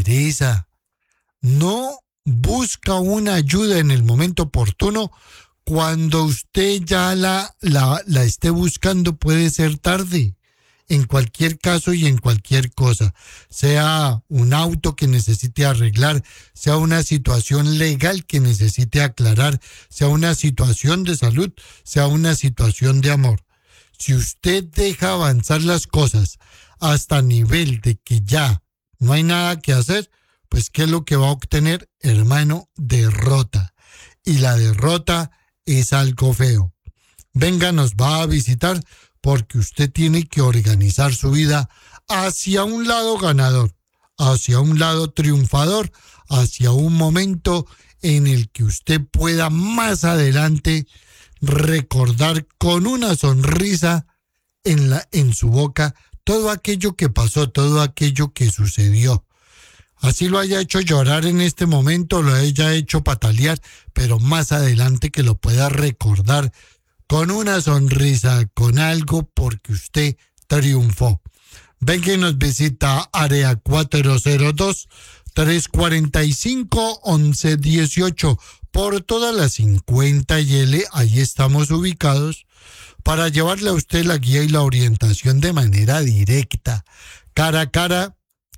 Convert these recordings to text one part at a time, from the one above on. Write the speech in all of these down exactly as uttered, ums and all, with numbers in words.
pereza. No busca una ayuda en el momento oportuno. Cuando usted ya la, la, la esté buscando, puede ser tarde. En cualquier caso y en cualquier cosa, sea un auto que necesite arreglar, sea una situación legal que necesite aclarar, sea una situación de salud, sea una situación de amor. Si usted deja avanzar las cosas hasta nivel de que ya no hay nada que hacer, pues ¿qué es lo que va a obtener, hermano? Derrota. Y la derrota es algo feo. Venga, nos va a visitar, porque usted tiene que organizar su vida hacia un lado ganador, hacia un lado triunfador, hacia un momento en el que usted pueda más adelante recordar con una sonrisa en, la, en su boca todo aquello que pasó, todo aquello que sucedió. Así lo haya hecho llorar en este momento, lo haya hecho patalear, pero más adelante que lo pueda recordar con una sonrisa, con algo, porque usted triunfó. Ven que nos visita área cuatro cero dos, tres cuatro cinco, once dieciocho. Por todas las cincuenta y L, ahí estamos ubicados, para llevarle a usted la guía y la orientación de manera directa, cara a cara,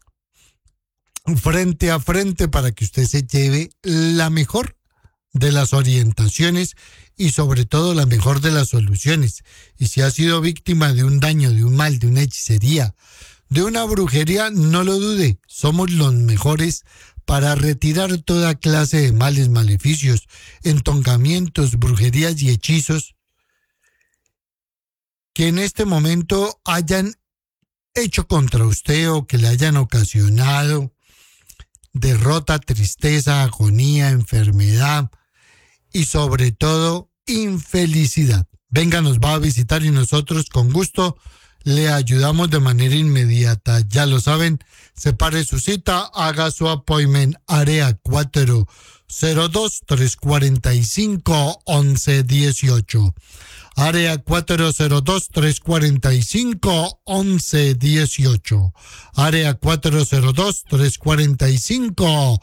frente a frente, para que usted se lleve la mejor de las orientaciones y sobre todo la mejor de las soluciones. Y si ha sido víctima de un daño, de un mal, de una hechicería, de una brujería, no lo dude, somos los mejores para retirar toda clase de males, maleficios, entongamientos, brujerías y hechizos que en este momento hayan hecho contra usted o que le hayan ocasionado derrota, tristeza, agonía, enfermedad y sobre todo infelicidad. Venga, nos va a visitar y nosotros con gusto le ayudamos de manera inmediata. Ya lo saben, separe su cita, haga su appointment, área cuatro cero dos, tres cuatro cinco, once dieciocho. Área cuatro cero dos, tres cuatro cinco, once dieciocho. Área cuatro cero dos, tres cuatro cinco,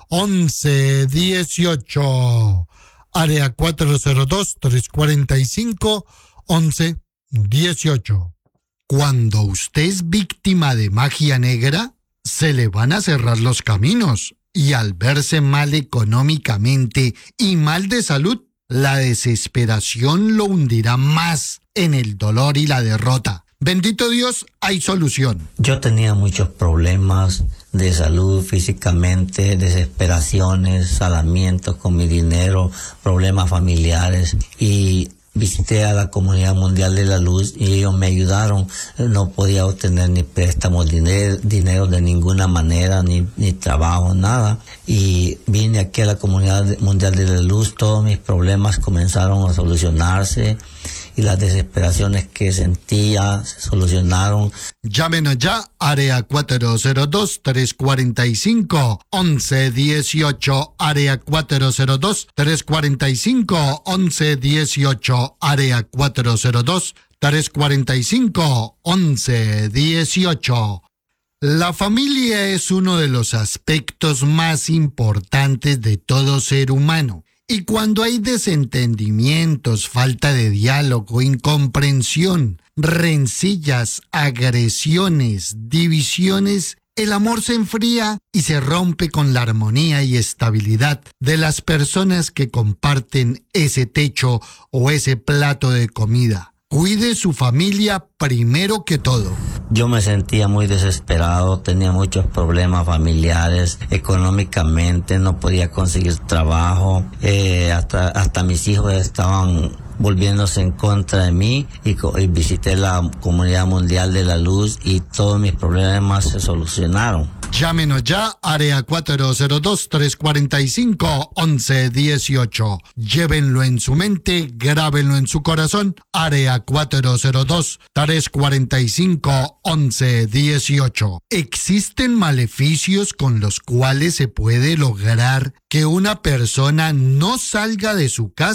once dieciocho. Área cuatro cero dos, tres cuatro cinco, once dieciocho. Cuando usted es víctima de magia negra, se le van a cerrar los caminos y al verse mal económicamente y mal de salud, la desesperación lo hundirá más en el dolor y la derrota. Bendito Dios, hay solución. Yo tenía muchos problemas de salud físicamente, desesperaciones, salamientos con mi dinero, problemas familiares y visité a la Comunidad Mundial de la Luz y ellos me ayudaron. No podía obtener ni préstamos, dinero, dinero de ninguna manera, ni, ni trabajo, nada. Y vine aquí a la Comunidad Mundial de la Luz, todos mis problemas comenzaron a solucionarse y las desesperaciones que sentía se solucionaron. Llámenos ya, área cuatro cero dos, tres cuatro cinco, once dieciocho, área cuatro cero dos, tres cuatro cinco, once dieciocho, área cuatro cero dos, tres cuatro cinco, once dieciocho. La familia es uno de los aspectos más importantes de todo ser humano. Y cuando hay desentendimientos, falta de diálogo, incomprensión, rencillas, agresiones, divisiones, el amor se enfría y se rompe con la armonía y estabilidad de las personas que comparten ese techo o ese plato de comida. Cuide su familia primero que todo. Yo me sentía muy desesperado, tenía muchos problemas familiares, económicamente no podía conseguir trabajo, eh, hasta, hasta mis hijos estaban volviéndose en contra de mí y, y visité la Comunidad Mundial de la Luz y todos mis problemas se solucionaron. Llámenos ya, área cuatro cero dos, tres cuatro cinco, once dieciocho. Llévenlo en su mente, grábenlo en su corazón, área cuatro cero dos, tres cuatro cinco, once dieciocho. ¿Existen maleficios con los cuales se puede lograr que una persona no salga de su casa,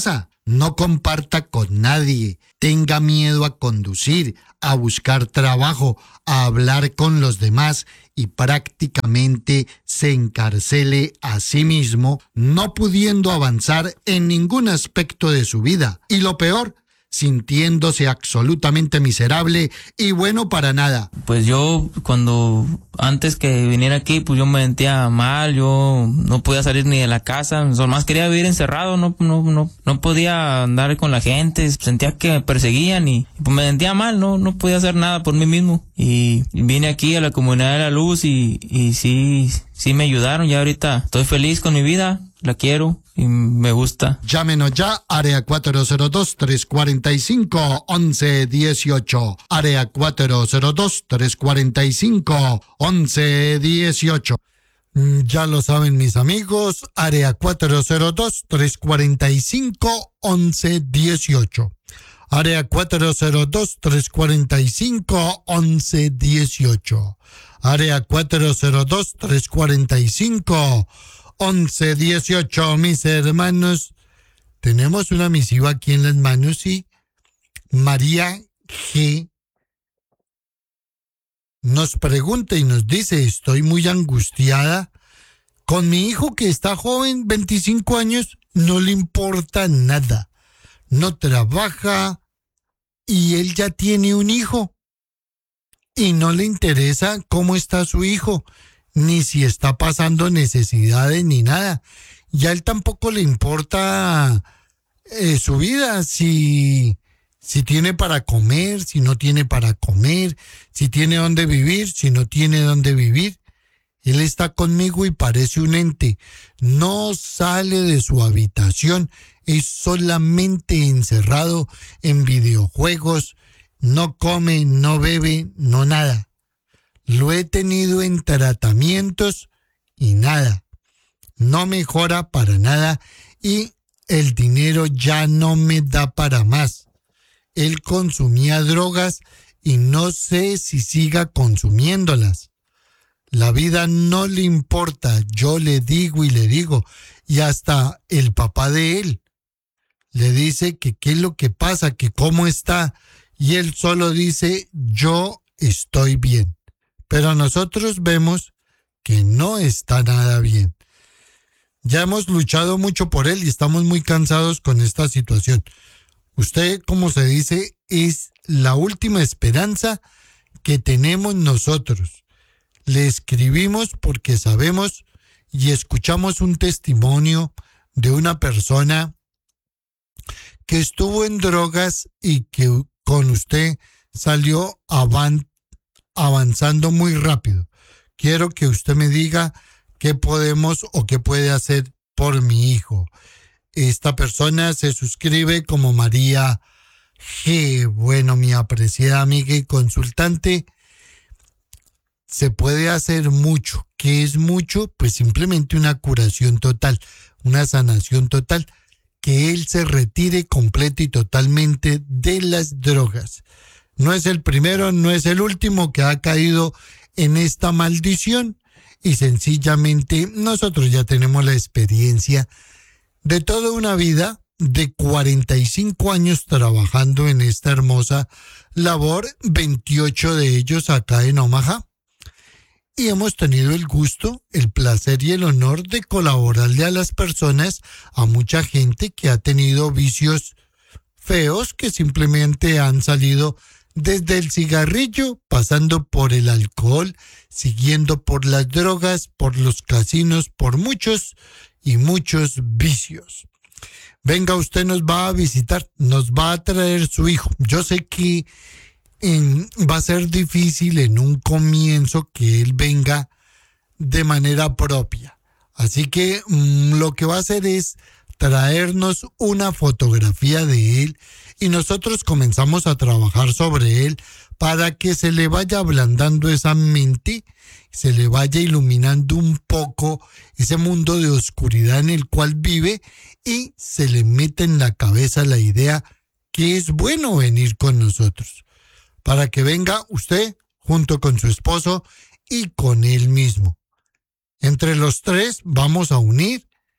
no comparta con nadie, tenga miedo a conducir, a buscar trabajo, a hablar con los demás y prácticamente se encarcele a sí mismo, no pudiendo avanzar en ningún aspecto de su vida. Y lo peor, sintiéndose absolutamente miserable y bueno para nada. Pues yo, cuando, antes que viniera aquí, pues yo me sentía mal, yo no podía salir ni de la casa, más quería vivir encerrado, no, no, no, no podía andar con la gente, sentía que me perseguían y pues me sentía mal, no, no podía hacer nada por mí mismo. Y vine aquí a la Comunidad de la Luz y, y sí, sí me ayudaron, ya ahorita estoy feliz con mi vida, la quiero y me gusta. Llámenos ya, área cuatro cero dos, tres cuatro cinco, once dieciocho. Área cuatro cero dos, tres cuatro cinco, once dieciocho. Ya lo saben mis amigos, área cuatro cero dos, tres cuatro cinco, once dieciocho. Área cuatro cero dos, tres cuatro cinco, once dieciocho. Área cuatro cero dos, tres cuatro cinco, once dieciocho. Mis hermanos, tenemos una misiva aquí en las manos y María G nos pregunta y nos dice: estoy muy angustiada con mi hijo que está joven, veinticinco años, no le importa nada, no trabaja y él ya tiene un hijo y no le interesa cómo está su hijo, ni si está pasando necesidades ni nada. Y a él tampoco le importa eh, su vida, si, si tiene para comer, si no tiene para comer, si tiene dónde vivir, si no tiene dónde vivir. Él está conmigo y parece un ente. No sale de su habitación, es solamente encerrado en videojuegos, no come, no bebe, no nada. Lo he tenido en tratamientos y nada. No mejora para nada y el dinero ya no me da para más. Él consumía drogas y no sé si siga consumiéndolas. La vida no le importa, yo le digo y le digo, y hasta el papá de él le dice que qué es lo que pasa, que cómo está, y él solo dice: yo estoy bien. Pero nosotros vemos que no está nada bien. Ya hemos luchado mucho por él y estamos muy cansados con esta situación. Usted, como se dice, es la última esperanza que tenemos nosotros. Le escribimos porque sabemos y escuchamos un testimonio de una persona que estuvo en drogas y que con usted salió avan- avanzando muy rápido. Quiero que usted me diga qué podemos o qué puede hacer por mi hijo. Esta persona se suscribe como María G. Bueno, mi apreciada amiga y consultante, se puede hacer mucho. ¿Qué es mucho? Pues simplemente una curación total, una sanación total, que él se retire completa y totalmente de las drogas. No es el primero, no es el último que ha caído en esta maldición y sencillamente nosotros ya tenemos la experiencia de toda una vida de cuarenta y cinco años trabajando en esta hermosa labor, veintiocho de ellos acá en Omaha. Y hemos tenido el gusto, el placer y el honor de colaborarle a las personas, a mucha gente que ha tenido vicios feos, que simplemente han salido desde el cigarrillo, pasando por el alcohol, siguiendo por las drogas, por los casinos, por muchos y muchos vicios. Venga, usted nos va a visitar, nos va a traer su hijo. Yo sé que En, va a ser difícil en un comienzo que él venga de manera propia. Así que mmm, lo que va a hacer es traernos una fotografía de él y nosotros comenzamos a trabajar sobre él para que se le vaya ablandando esa mente, se le vaya iluminando un poco ese mundo de oscuridad en el cual vive y se le mete en la cabeza la idea que es bueno venir con nosotros, para que venga usted junto con su esposo y con él mismo. Entre los tres vamos a unir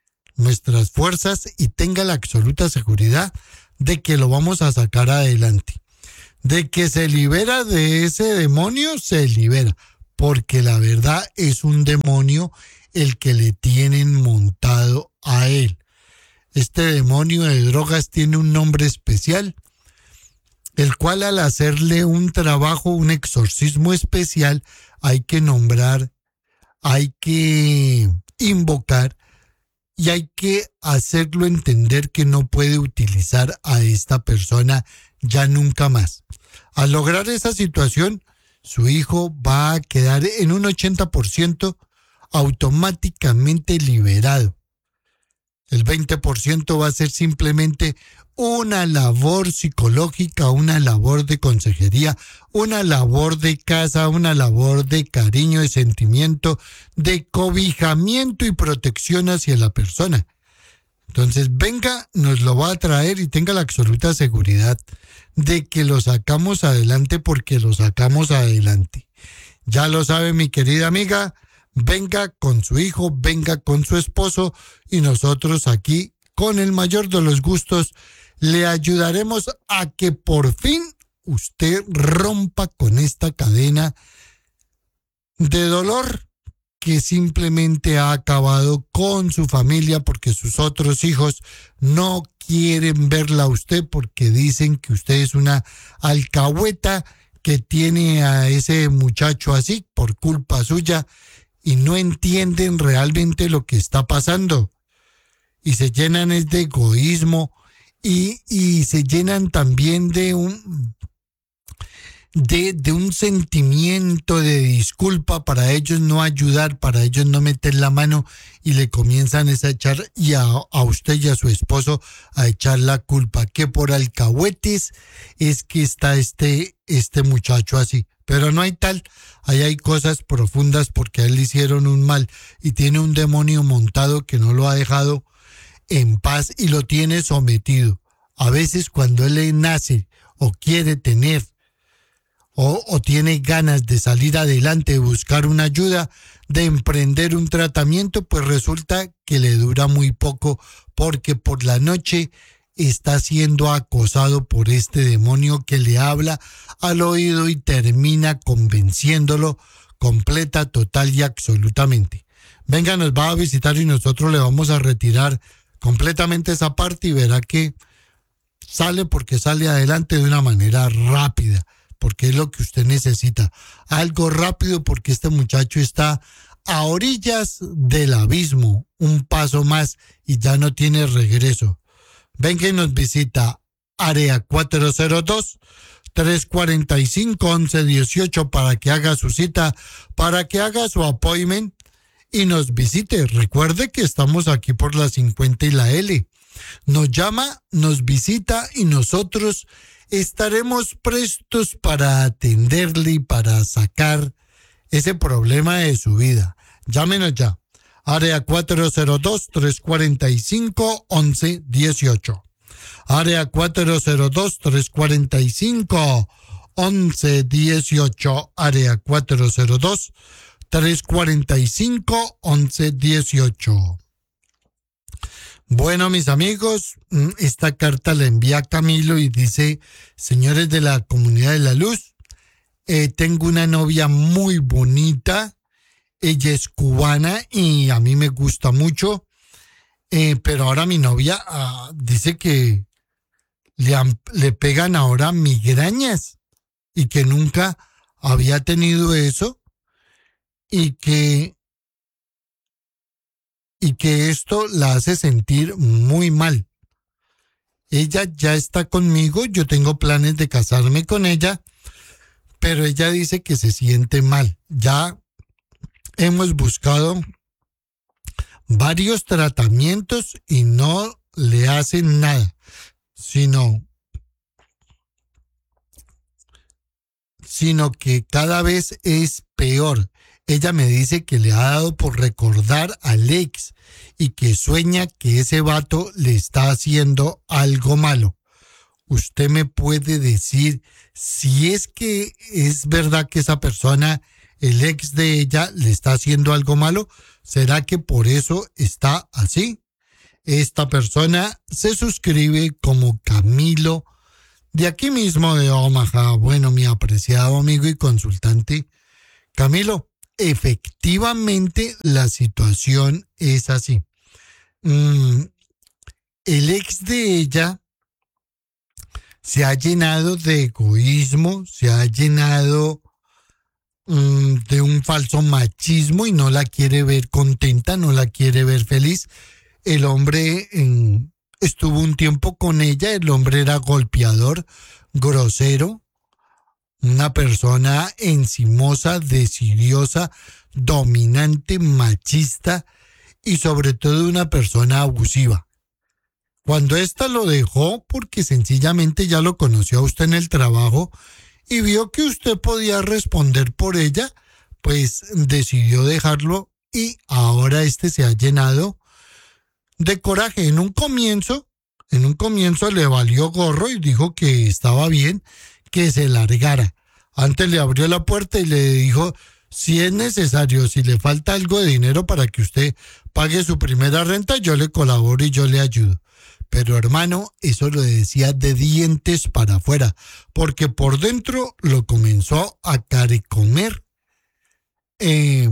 nuestras fuerzas y tenga la absoluta seguridad de que lo vamos a sacar adelante. De que se libera de ese demonio, se libera. Porque la verdad es un demonio el que le tienen montado a él. Este demonio de drogas tiene un nombre especial, el cual al hacerle un trabajo, un exorcismo especial, hay que nombrar, hay que invocar y hay que hacerlo entender que no puede utilizar a esta persona ya nunca más. Al lograr esa situación, su hijo va a quedar en un ochenta por ciento automáticamente liberado. El veinte por ciento va a ser simplemente una labor psicológica, una labor de consejería, una labor de casa, una labor de cariño, de sentimiento, de cobijamiento y protección hacia la persona. Entonces, venga, nos lo va a traer y tenga la absoluta seguridad de que lo sacamos adelante porque lo sacamos adelante. Ya lo sabe mi querida amiga, venga con su hijo, venga con su esposo y nosotros aquí, con el mayor de los gustos, le ayudaremos a que por fin usted rompa con esta cadena de dolor que simplemente ha acabado con su familia porque sus otros hijos no quieren verla a usted porque dicen que usted es una alcahueta que tiene a ese muchacho así por culpa suya y no entienden realmente lo que está pasando. Y se llenan es de egoísmo y, y se llenan también de un... De, de un sentimiento de disculpa para ellos no ayudar, para ellos no meter la mano y le comienzan a echar y a, a usted y a su esposo a echar la culpa, que por alcahuetes es que está este, este muchacho así. Pero no hay tal, ahí hay cosas profundas porque a él le hicieron un mal y tiene un demonio montado que no lo ha dejado en paz y lo tiene sometido. A veces cuando él le nace o quiere tener O, o tiene ganas de salir adelante, de buscar una ayuda, de emprender un tratamiento, pues resulta que le dura muy poco porque por la noche está siendo acosado por este demonio que le habla al oído y termina convenciéndolo completa, total y absolutamente. Venga, nos va a visitar y nosotros le vamos a retirar completamente esa parte y verá que sale porque sale adelante de una manera rápida. Porque es lo que usted necesita. Algo rápido porque este muchacho está a orillas del abismo. Un paso más y ya no tiene regreso. Venga y nos visita. Área cuatro cero dos, tres cuatro cinco, once dieciocho para que haga su cita, para que haga su appointment y nos visite. Recuerde que estamos aquí por la cincuenta y la L. Nos llama, nos visita y nosotros estaremos prestos para atenderle y para sacar ese problema de su vida. Llámenos ya. Área cuatro cero dos, tres cuatro cinco, once dieciocho. Área cuatro cero dos, tres cuatro cinco, once dieciocho. Área cuatro cero dos, tres cuatro cinco, once dieciocho. Bueno, mis amigos, esta carta la envía Camilo y dice: señores de la Comunidad de la Luz, eh, tengo una novia muy bonita, ella es cubana y a mí me gusta mucho, eh, pero ahora mi novia uh, dice que le, han, le pegan ahora migrañas y que nunca había tenido eso y que... y que esto la hace sentir muy mal. Ella ya está conmigo, yo tengo planes de casarme con ella, pero ella dice que se siente mal. Ya hemos buscado varios tratamientos y no le hacen nada, sino, sino que cada vez es peor. Ella me dice que le ha dado por recordar al ex y que sueña que ese vato le está haciendo algo malo. ¿Usted me puede decir si es que es verdad que esa persona, el ex de ella, le está haciendo algo malo? ¿Será que por eso está así? Esta persona se suscribe como Camilo, de aquí mismo de Omaha. Bueno, mi apreciado amigo y consultante Camilo, efectivamente la situación es así. Mm, el ex de ella se ha llenado de egoísmo, se ha llenado mm, de un falso machismo y no la quiere ver contenta, no la quiere ver feliz. El hombre mm, estuvo un tiempo con ella, el hombre era golpeador, grosero, una persona encimosa, decidiosa, dominante, machista y sobre todo una persona abusiva. Cuando ésta lo dejó, porque sencillamente ya lo conoció a usted en el trabajo y vio que usted podía responder por ella, pues decidió dejarlo y ahora este se ha llenado de coraje. En un comienzo, en un comienzo le valió gorro y dijo que estaba bien, que se largara. Antes le abrió la puerta y le dijo, si es necesario, si le falta algo de dinero para que usted pague su primera renta, yo le colaboro y yo le ayudo. Pero hermano, eso lo decía de dientes para afuera, porque por dentro lo comenzó a carcomer. Eh,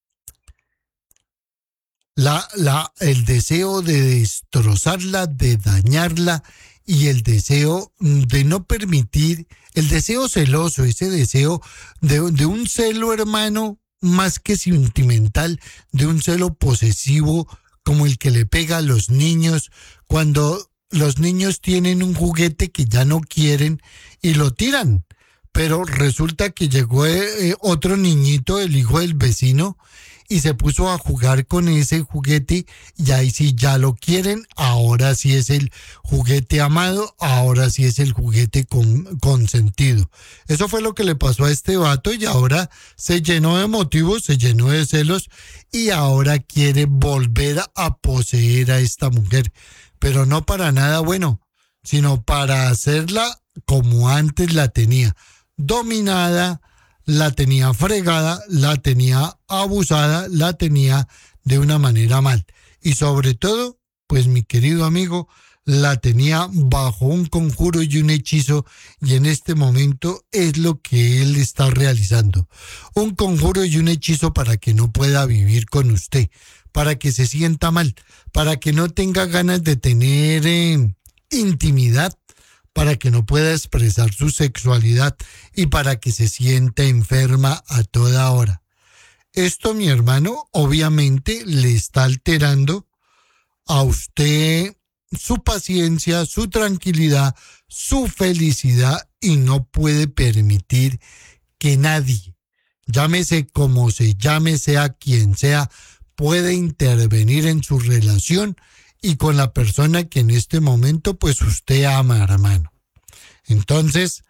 la, la, el deseo de destrozarla, de dañarla y el deseo de no permitir, el deseo celoso, ese deseo de, de un celo, hermano, más que sentimental, de un celo posesivo, como el que le pega a los niños cuando los niños tienen un juguete que ya no quieren y lo tiran. Pero resulta que llegó eh, otro niñito, el hijo del vecino, y se puso a jugar con ese juguete y ahí sí ya lo quieren, ahora sí es el juguete amado, ahora sí es el juguete con, consentido. Eso fue lo que le pasó a este vato y ahora se llenó de motivos, se llenó de celos y ahora quiere volver a poseer a esta mujer, pero no para nada bueno, sino para hacerla como antes la tenía, dominada, la tenía fregada, la tenía abusada, la tenía de una manera mal. Y sobre todo, pues mi querido amigo, la tenía bajo un conjuro y un hechizo y en este momento es lo que él está realizando. Un conjuro y un hechizo para que no pueda vivir con usted, para que se sienta mal, para que no tenga ganas de tener eh, intimidad, para que no pueda expresar su sexualidad y para que se sienta enferma a toda hora. Esto, mi hermano, obviamente le está alterando a usted su paciencia, su tranquilidad, su felicidad y no puede permitir que nadie, llámese como se llame, sea quien sea, puede intervenir en su relación y con la persona que en este momento pues usted ama, hermano. Entonces,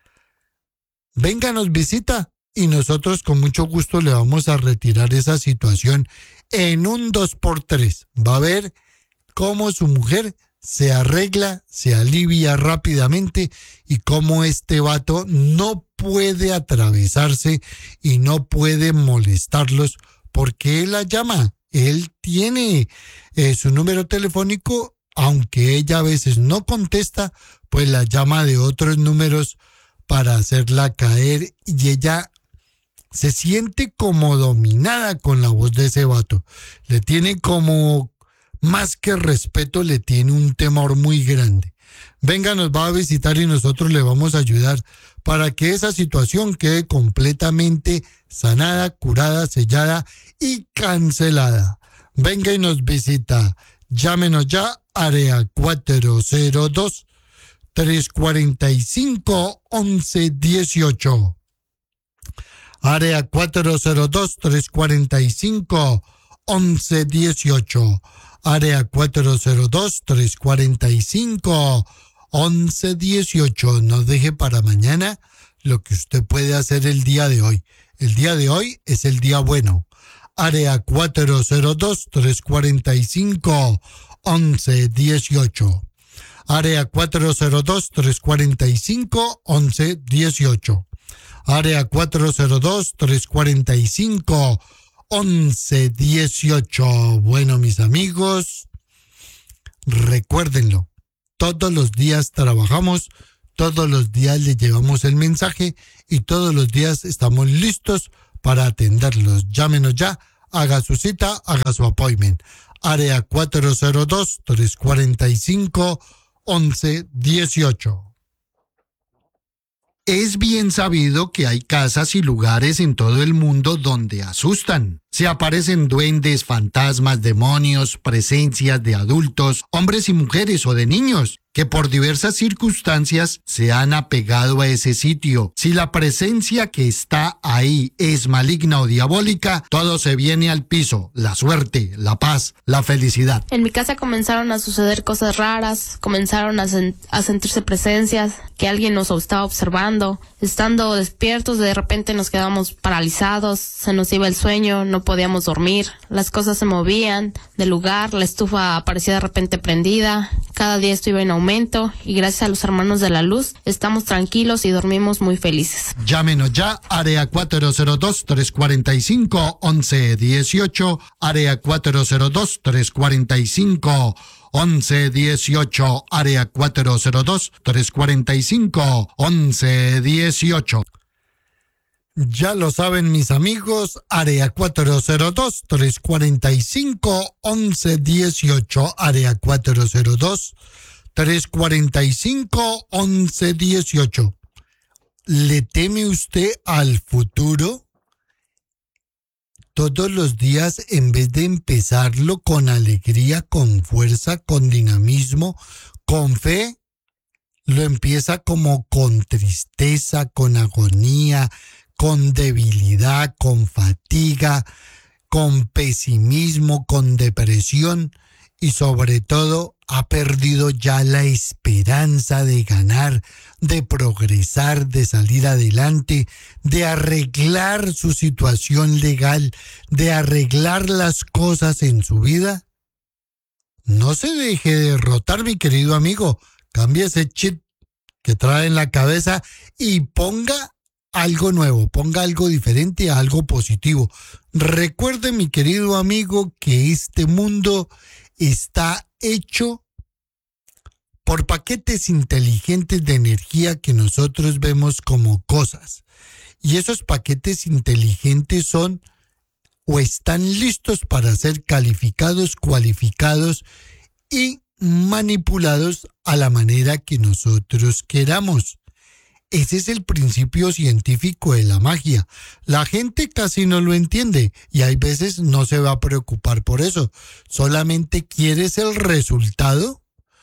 venga, nos visita y nosotros con mucho gusto le vamos a retirar esa situación en un dos por tres. Va a ver cómo su mujer se arregla, se alivia rápidamente y cómo este vato no puede atravesarse y no puede molestarlos porque él la llama. Él tiene eh, su número telefónico, aunque ella a veces no contesta, pues la llama de otros números para hacerla caer y ella se siente como dominada con la voz de ese vato. Le tiene como, más que respeto, le tiene un temor muy grande. Venga, nos va a visitar y nosotros le vamos a ayudar para que esa situación quede completamente sanada, curada, sellada y cancelada. Venga y nos visita. Llámenos ya, área cuatro cero dos, tres cuatro cinco, once dieciocho. Área cuatro cero dos, tres cuatro cinco, once dieciocho. Área cuatro cero dos, tres cuatro cinco, once dieciocho. No deje para mañana lo que usted puede hacer el día de hoy. El día de hoy es el día bueno. Área cuatro cero dos, tres cuatro cinco, once dieciocho. Área cuatro cero dos, tres cuatro cinco, once dieciocho. Área cuatro cero dos, tres cuatro cinco, once dieciocho. Bueno, mis amigos, Recuérdenlo, todos los días trabajamos, todos los días le llevamos el mensaje y todos los días estamos listos para atenderlos. Llámenos ya, haga su cita, haga su appointment. Área cuatro cero dos, tres cuatro cinco, once dieciocho. Es bien sabido que hay casas y lugares en todo el mundo donde asustan. Se aparecen duendes, fantasmas, demonios, presencias de adultos, hombres y mujeres o de niños, que por diversas circunstancias se han apegado a ese sitio. Si la presencia que está ahí es maligna o diabólica, todo se viene al piso: la suerte, la paz, la felicidad. En mi casa comenzaron a suceder cosas raras, comenzaron a, sen- a sentirse presencias, que alguien nos estaba observando. Estando despiertos, de repente nos quedamos paralizados, se nos iba el sueño, no podíamos dormir, las cosas se movían del lugar, la estufa aparecía de repente prendida, cada día esto iba en aumento y gracias a los hermanos de la luz estamos tranquilos y dormimos muy felices. Llámenos ya, área cuatro cero dos, tres cuatro cinco, once dieciocho, área cuatro cero dos, tres cuatro cinco, once dieciocho, área cuatro cero dos, tres cuatro cinco, once dieciocho. Ya lo saben mis amigos, área cuatro cero dos, tres cuatro cinco, once dieciocho, área cuatro cero dos, tres cuatro cinco, once dieciocho. ¿Le teme usted al futuro? Todos los días, en vez de empezarlo con alegría, con fuerza, con dinamismo, con fe, lo empieza como con tristeza, con agonía, con debilidad, con fatiga, con pesimismo, con depresión y sobre todo ha perdido ya la esperanza de ganar, de progresar, de salir adelante, de arreglar su situación legal, de arreglar las cosas en su vida. No se deje derrotar, mi querido amigo. Cambie ese chip que trae en la cabeza y ponga algo nuevo, ponga algo diferente, algo positivo. Recuerde, mi querido amigo, que este mundo está hecho por paquetes inteligentes de energía que nosotros vemos como cosas. Y esos paquetes inteligentes son o están listos para ser calificados, cualificados y manipulados a la manera que nosotros queramos. Ese es el principio científico de la magia. La gente casi no lo entiende y hay veces no se va a preocupar por eso. Solamente quieres el resultado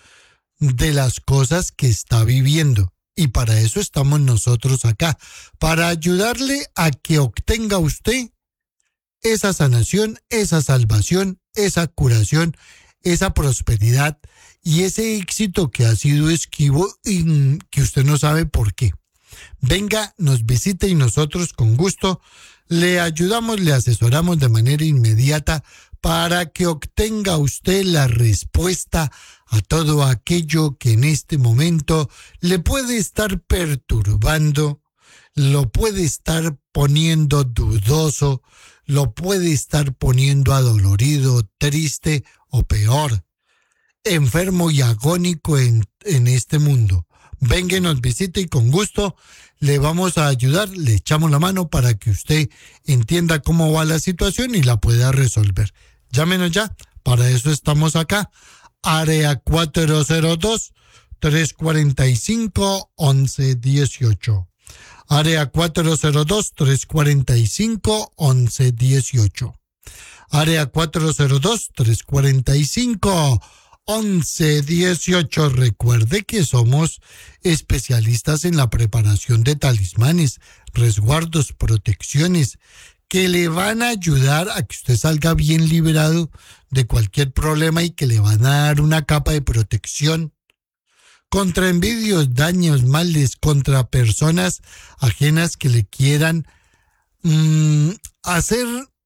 de las cosas que está viviendo. Y para eso estamos nosotros acá, para ayudarle a que obtenga usted esa sanación, esa salvación, esa curación, esa prosperidad y ese éxito que ha sido esquivo y que usted no sabe por qué. Venga, nos visite y nosotros con gusto le ayudamos, le asesoramos de manera inmediata para que obtenga usted la respuesta a todo aquello que en este momento le puede estar perturbando, lo puede estar poniendo dudoso, lo puede estar poniendo adolorido, triste o peor, enfermo y agónico en, en este mundo. Venga y nos visite y con gusto le vamos a ayudar, le echamos la mano para que usted entienda cómo va la situación y la pueda resolver. Llámenos ya, para eso estamos acá. Área cuatro cero dos, tres cuatro cinco, once dieciocho. Área cuatro cero dos, tres cuatro cinco, once dieciocho. Área cuatro cero dos, tres cuatro cinco, once dieciocho. Recuerde que somos especialistas en la preparación de talismanes, resguardos, protecciones, que le van a ayudar a que usted salga bien liberado de cualquier problema y que le van a dar una capa de protección contra envidios, daños, males, contra personas ajenas que le quieran mmm, hacer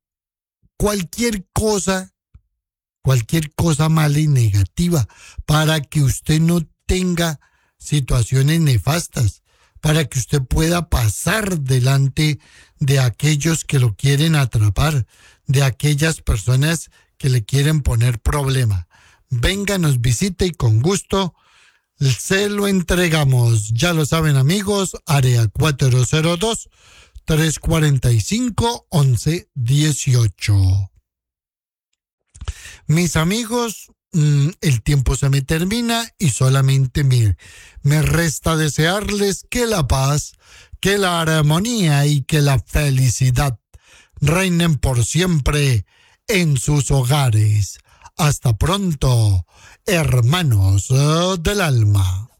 cualquier cosa, cualquier cosa mala y negativa, para que usted no tenga situaciones nefastas, para que usted pueda pasar delante de aquellos que lo quieren atrapar, de aquellas personas que le quieren poner problema. venga, nos visite y con gusto se lo entregamos. Ya lo saben, amigos, área cuatro cero dos, tres cuatro cinco, once dieciocho. Mis amigos, mmm, el tiempo se me termina y solamente me, me resta desearles que la paz, que la armonía y que la felicidad reinen por siempre en sus hogares. Hasta pronto, hermanos del alma.